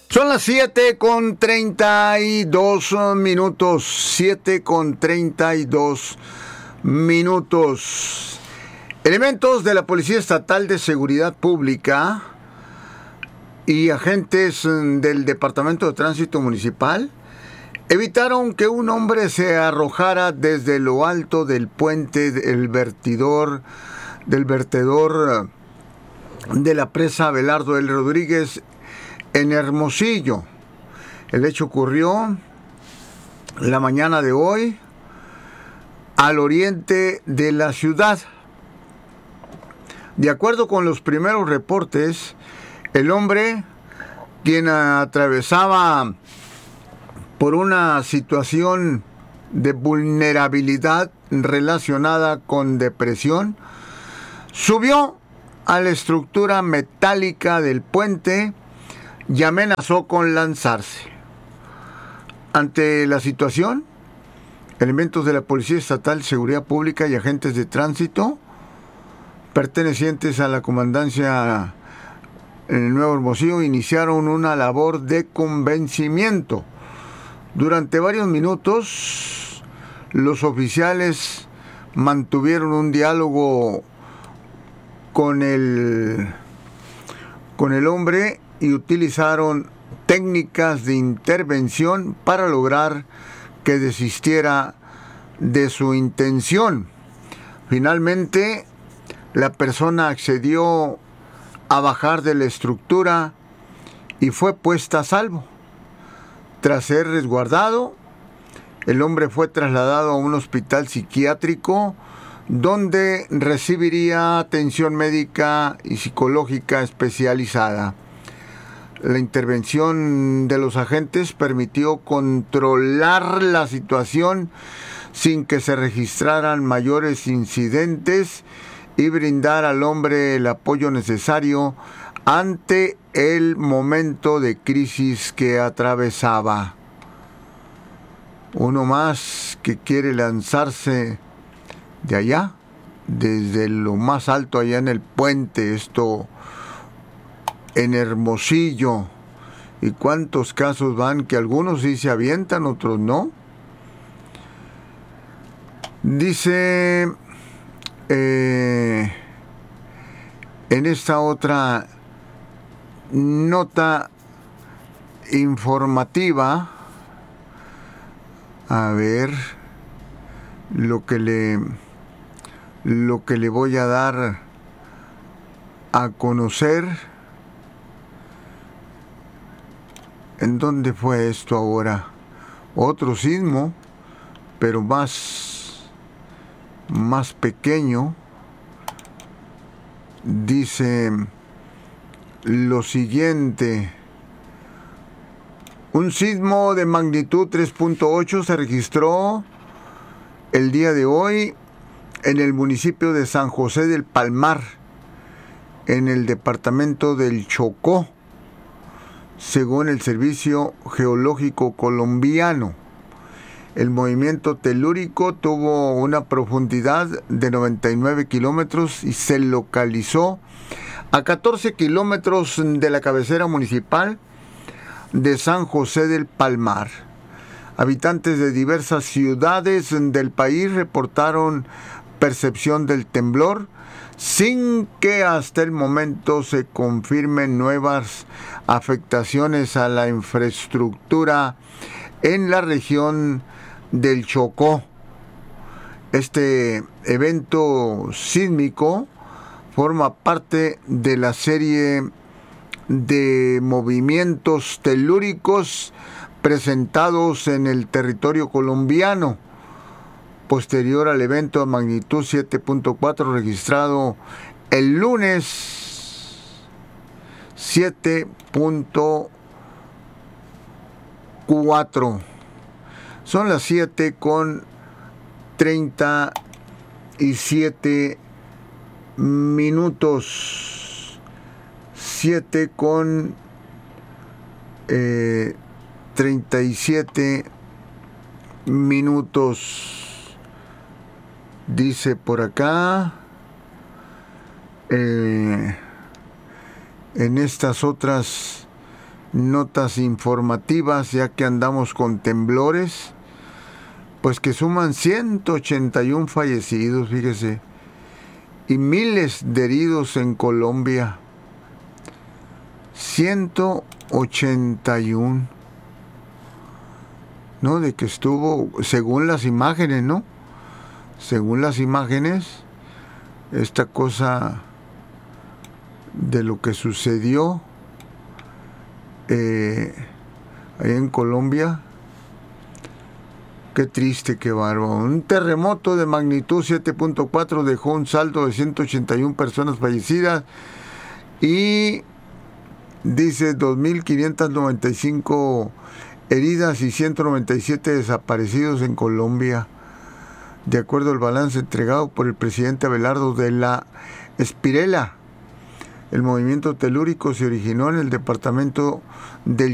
Son las 7:32 minutos. 7:32 minutos. Elementos de la Policía Estatal de Seguridad Pública y agentes del Departamento de Tránsito Municipal evitaron que un hombre se arrojara desde lo alto del puente del vertedor de la presa Abelardo L. Rodríguez en Hermosillo. El hecho ocurrió la mañana de hoy al oriente de la ciudad. De acuerdo con los primeros reportes, el hombre, quien atravesaba por una situación de vulnerabilidad relacionada con depresión, subió a la estructura metálica del puente y amenazó con lanzarse. Ante la situación, elementos de la Policía Estatal de Seguridad Pública y agentes de tránsito pertenecientes a la comandancia en el Nuevo Hermosillo iniciaron una labor de convencimiento. Durante varios minutos, los oficiales mantuvieron un diálogo con el hombre y utilizaron técnicas de intervención para lograr que desistiera de su intención. Finalmente, la persona accedió a bajar de la estructura y fue puesta a salvo. Tras ser resguardado, el hombre fue trasladado a un hospital psiquiátrico donde recibiría atención médica y psicológica especializada. La intervención de los agentes permitió controlar la situación sin que se registraran mayores incidentes y brindar al hombre el apoyo necesario ante el momento de crisis que atravesaba. Uno más que quiere lanzarse de allá, desde lo más alto allá en el puente, esto en Hermosillo. ¿Y cuántos casos van? Que algunos sí se avientan, otros no. Dice en esta otra nota informativa, a ver lo que le voy a dar a conocer. ¿En dónde fue esto ahora? Otro sismo, pero más pequeño. Dice lo siguiente: un sismo de magnitud 3.8 se registró el día de hoy en el municipio de San José del Palmar, en el departamento del Chocó, según el Servicio Geológico Colombiano. El movimiento telúrico tuvo una profundidad de 99 kilómetros y se localizó a 14 kilómetros de la cabecera municipal de San José del Palmar. Habitantes de diversas ciudades del país reportaron percepción del temblor, sin que hasta el momento se confirmen nuevas afectaciones a la infraestructura en la región del Chocó. Este evento sísmico forma parte de la serie de movimientos telúricos presentados en el territorio colombiano, posterior al evento de magnitud 7.4 registrado el lunes 7.4. Son las 7:37 minutos. 7:37 minutos. Dice por acá, en estas otras notas informativas, ya que andamos con temblores, pues que suman 181 fallecidos, fíjese, y miles de heridos en Colombia. 181. ¿No? De que estuvo, según las imágenes, ¿no? Según las imágenes, esta cosa de lo que sucedió ahí en Colombia, qué triste, qué bárbaro. Un terremoto de magnitud 7.4 dejó un saldo de 181 personas fallecidas y dice 2.595 heridas y 197 desaparecidos en Colombia, de acuerdo al balance entregado por el presidente Abelardo de la Espirela. El movimiento telúrico se originó en el departamento del